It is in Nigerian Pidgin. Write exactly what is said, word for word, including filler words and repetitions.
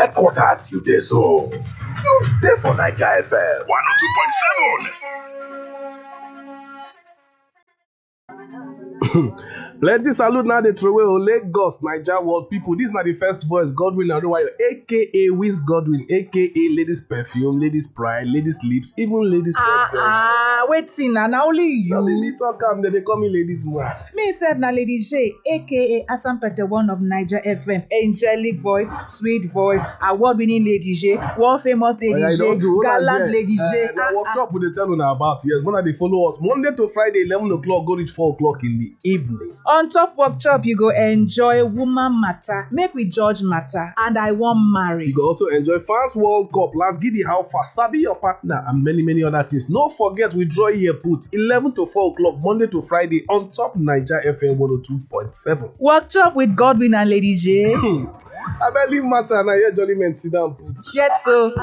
headquarters you dey so. You dey for Naija F M one oh two point seven. Plenty salute now dey throw away o Lagos, Naija world people. This na the first voice, Godwin Adebayo, aka Wiz Godwin, aka Ladies Perfume, Ladies Pride, Ladies Lips, even Ladies Ah ah, wetin na na only No be you. me talk am, dem dey call me Ladies Man. Me sef na Lady J, aka Asampete one of Naija F M, angelic voice, sweet voice, award-winning Lady J, world famous Lady Oya, you don J, do, hold on gallant there. Lady J. Eh, na Ah, ah. workshop we dey tell una about. Yes, una dey follow us Monday to Friday, eleven o'clock go reach four o'clock in the evening. On top workshop, you go enjoy woman matter, make we judge matter, and I wan marry. You go also enjoy Fans World Cup, Last Giddy How Far, Sabi Your Partner, and many, many other things. No forget, we draw here put eleven to four o'clock, Monday to Friday, on top Naija F M one oh two point seven. Workshop with Godwin and Lady J. I barely matter, and I hear Jolly Men sit down put. Yes, so.